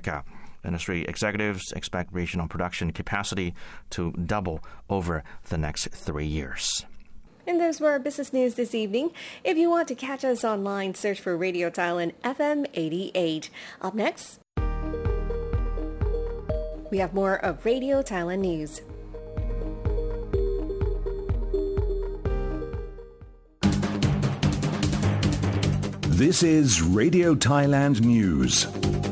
America. Industry executives expect regional production capacity to double over the next 3 years. And those were our business news this evening. If you want to catch us online, search for Radio Thailand FM 88. Up next, we have more of Radio Thailand News. This is Radio Thailand News.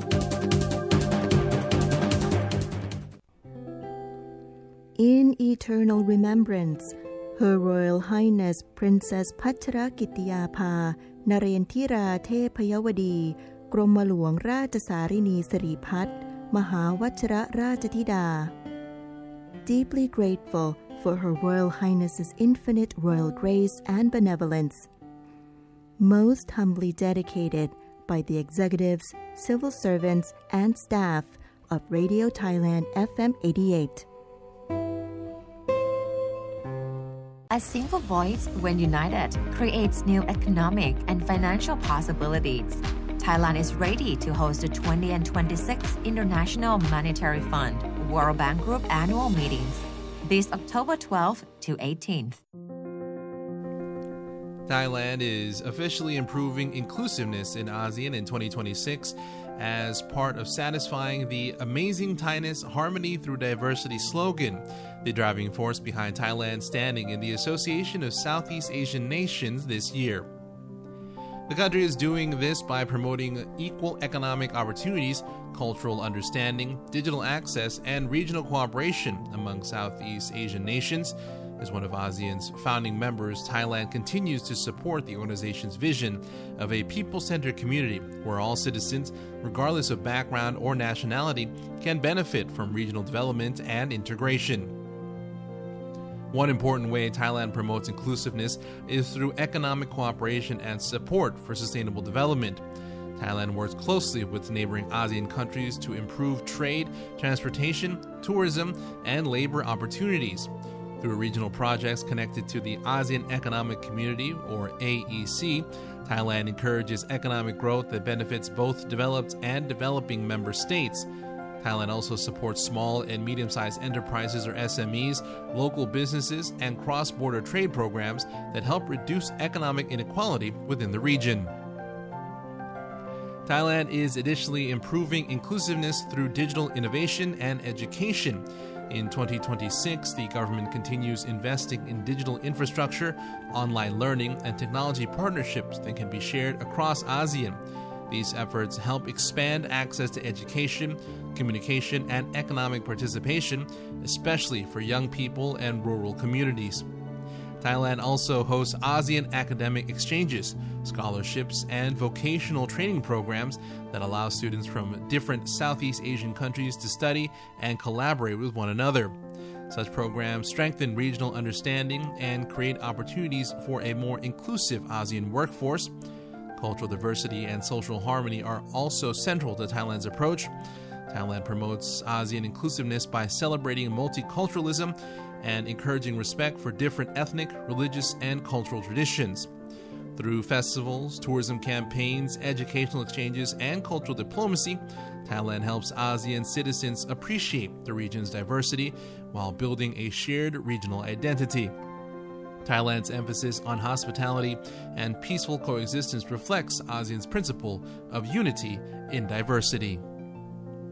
In eternal remembrance, Her Royal Highness Princess Pachrakitiyapha Narendra Thepayawadi กรมหลวงราชสารินีสิริพัฒน์มหาวชิรราชธิดา Deeply grateful for Her Royal Highness's infinite royal grace and benevolence. Most humbly dedicated by the executives, civil servants, and staff of Radio Thailand FM 88. A single voice, when united, creates new economic and financial possibilities. Thailand is ready to host the 20 and 26 International Monetary Fund World Bank Group annual meetings this October 12th to 18th. Thailand is officially improving inclusiveness in ASEAN in 2026 as part of satisfying the Amazing Thainess Harmony Through Diversity slogan, the driving force behind Thailand's standing in the Association of Southeast Asian Nations this year. The country is doing this by promoting equal economic opportunities, cultural understanding, digital access, and regional cooperation among Southeast Asian nations. As one of ASEAN's founding members, Thailand continues to support the organization's vision of a people-centered community where all citizens, regardless of background or nationality, can benefit from regional development and integration. One important way Thailand promotes inclusiveness is through economic cooperation and support for sustainable development. Thailand works closely with neighboring ASEAN countries to improve trade, transportation, tourism, and labor opportunities. Through regional projects connected to the ASEAN Economic Community, or AEC, Thailand encourages economic growth that benefits both developed and developing member states. Thailand also supports small and medium-sized enterprises, or SMEs, local businesses, and cross-border trade programs that help reduce economic inequality within the region. Thailand is additionally improving inclusiveness through digital innovation and education. In 2026, the government continues investing in digital infrastructure, online learning, and technology partnerships that can be shared across ASEAN. These efforts help expand access to education, communication, and economic participation, especially for young people and rural communities. Thailand also hosts ASEAN academic exchanges, scholarships, and vocational training programs that allow students from different Southeast Asian countries to study and collaborate with one another. Such programs strengthen regional understanding and create opportunities for a more inclusive ASEAN workforce. Cultural diversity and social harmony are also central to Thailand's approach. Thailand promotes ASEAN inclusiveness by celebrating multiculturalism and encouraging respect for different ethnic, religious, and cultural traditions. Through festivals, tourism campaigns, educational exchanges, and cultural diplomacy, Thailand helps ASEAN citizens appreciate the region's diversity while building a shared regional identity. Thailand's emphasis on hospitality and peaceful coexistence reflects ASEAN's principle of unity in diversity.